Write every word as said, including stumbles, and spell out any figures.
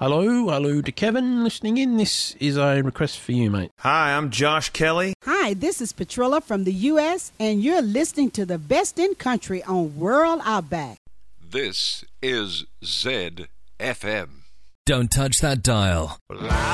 Hello, hello to Kevin listening in. This is a request for you, mate. Hi, I'm Josh Kelly. Hi, this is Petrilla from the U S, and you're listening to the best in country on World Outback. This is Z F M. Don't touch that dial.